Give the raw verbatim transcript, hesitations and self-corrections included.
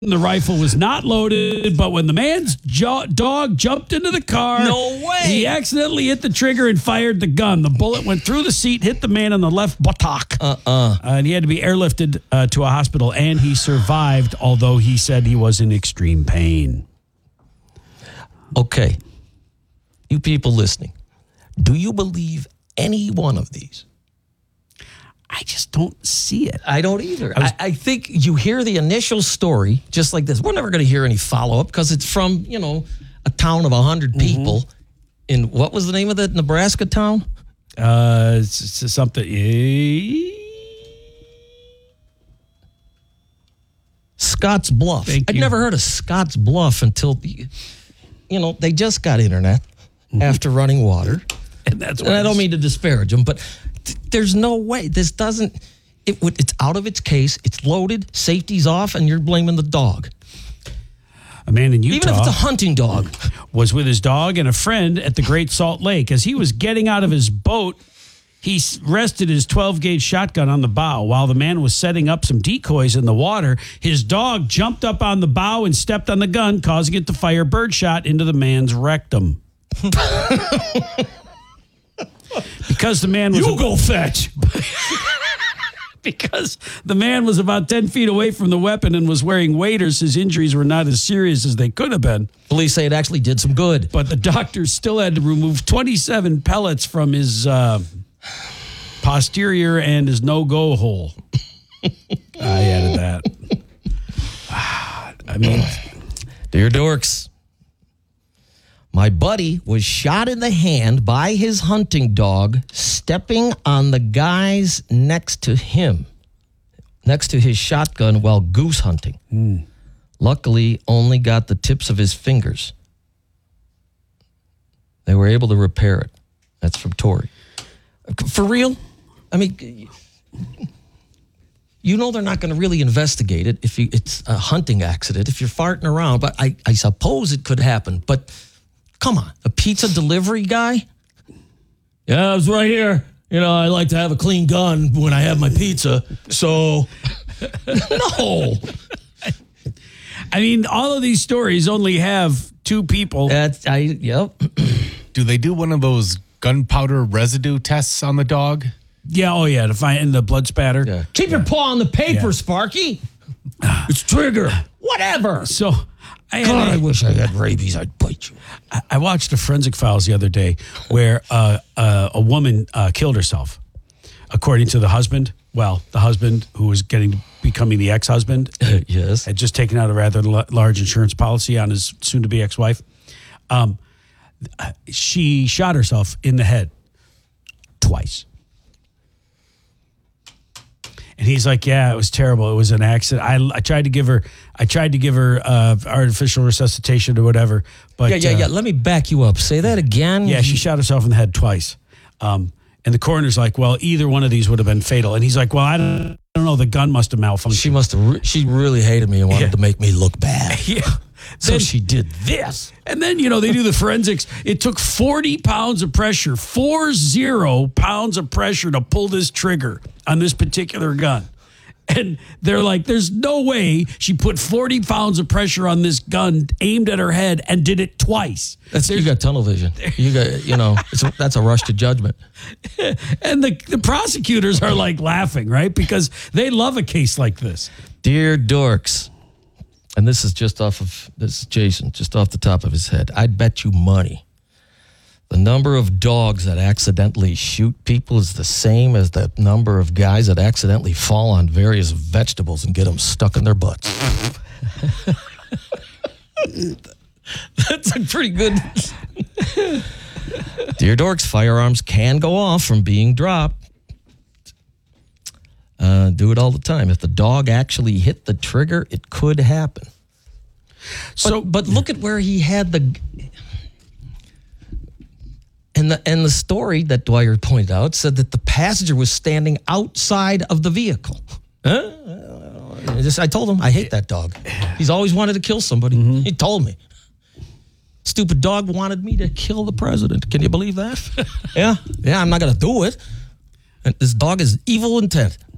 The rifle was not loaded, but when the man's jo- dog jumped into the car, no way, he accidentally hit the trigger and fired the gun. The bullet went through the seat, hit the man on the left buttock, uh-uh. uh, and he had to be airlifted uh, to a hospital, and he survived, although he said he was in extreme pain. Okay, you people listening, do you believe any one of these? I just don't see it. I don't either. I, was, I, I think you hear the initial story just like this. We're never going to hear any follow-up because it's from, you know, a town of one hundred people. Mm-hmm. In what was the name of the Nebraska town? Uh, it's, it's something. Scotts Bluff. Thank I'd you. never heard of Scotts Bluff until, you know, they just got internet mm-hmm. after running water. And that's. And I don't mean to disparage them, but th- there's no way this doesn't. It would. It's out of its case. It's loaded. Safety's off, and you're blaming the dog. A man in Utah, even if it's a hunting dog, was with his dog and a friend at the Great Salt Lake. As he was getting out of his boat, he rested his twelve gauge shotgun on the bow. While the man was setting up some decoys in the water, his dog jumped up on the bow and stepped on the gun, causing it to fire birdshot into the man's rectum. Because the man was... You go fetch! Because the man was about ten feet away from the weapon and was wearing waders, his injuries were not as serious as they could have been. Police say it actually did some good. But the doctors still had to remove twenty-seven pellets from his uh, posterior and his no-go hole. I added that. I mean... Dear dorks, my buddy was shot in the hand by his hunting dog stepping on the guys next to him, next to his shotgun while goose hunting. Mm. Luckily, only got the tips of his fingers. They were able to repair it. That's from Tori. For real? I mean, you know they're not going to really investigate it if you, it's a hunting accident, if you're farting around, but I, I suppose it could happen. But come on, a pizza delivery guy? Yeah, I was right here. You know, I like to have a clean gun when I have my pizza. So, no. I mean, all of these stories only have two people. That's, I, yep. Do they do one of those gunpowder residue tests on the dog? Yeah, oh yeah, to find in the blood spatter. Yeah. Keep yeah. your paw on the paper, yeah. Sparky. It's trigger. Whatever. So... I, God, I wish I had rabies. I'd bite you. I, I watched the Forensic Files the other day where uh, uh, a woman uh, killed herself, according to the husband. Well, the husband who was getting becoming the ex-husband. Yes. Had just taken out a rather l- large insurance policy on his soon-to-be ex-wife. Um, she shot herself in the head twice. And he's like, yeah, it was terrible. It was an accident. I, I tried to give her, I tried to give her uh, artificial resuscitation or whatever. But yeah, yeah, uh, yeah. Let me back you up. Say that again. Yeah, she shot herself in the head twice. Um, and the coroner's like, well, either one of these would have been fatal. And he's like, well, I don't, I don't know. The gun must have malfunctioned. She must have. Re- she really hated me and wanted yeah. to make me look bad. Yeah. So then, she did this. And then, you know, they do the forensics. It took forty pounds of pressure, four zero pounds of pressure to pull this trigger on this particular gun. And they're like, there's no way she put forty pounds of pressure on this gun aimed at her head and did it twice. That's you got tunnel vision. You got, you know, it's a, that's a rush to judgment. And the, the prosecutors are like laughing, right? Because they love a case like this. Dear dorks, and this is just off of, this is Jason, just off the top of his head. I'd bet you money the number of dogs that accidentally shoot people is the same as the number of guys that accidentally fall on various vegetables and get them stuck in their butts. That's a pretty good... Dear dorks, firearms can go off from being dropped. Uh, do it all the time. If the dog actually hit the trigger, it could happen. So, but, but look at where he had the... And the and the story that Dwyer pointed out said that the passenger was standing outside of the vehicle. Huh? I, just, I told him, I hate that dog. He's always wanted to kill somebody. Mm-hmm. He told me. Stupid dog wanted me to kill the president. Can you believe that? yeah. Yeah, I'm not going to do it. And this dog is evil intent.